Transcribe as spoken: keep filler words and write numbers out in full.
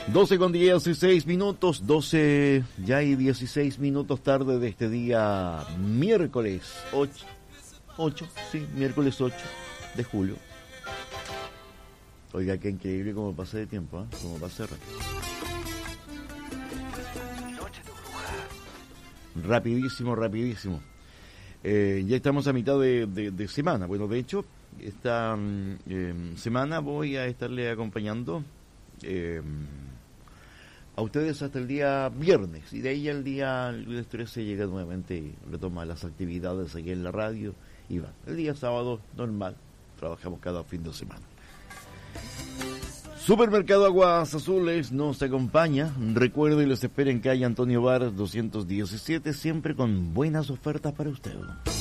doce con dieciséis minutos, doce ya y dieciséis minutos tarde de este día miércoles ocho, ocho, sí, miércoles ocho de julio. Oiga, qué increíble cómo pasa de tiempo, ¿eh? Cómo pasa rápido. Rapidísimo, rapidísimo. Eh, ya estamos a mitad de, de, de semana. Bueno, de hecho, esta eh, semana voy a estarle acompañando eh, a ustedes hasta el día viernes. Y de ahí el día lunes trece llega nuevamente y retoma las actividades aquí en la radio. Y va. El día sábado, normal. Trabajamos cada fin de semana. Supermercado Aguas Azules nos acompaña. Recuerden, les espera en calle Antonio Varas doscientos diecisiete, siempre con buenas ofertas para usted.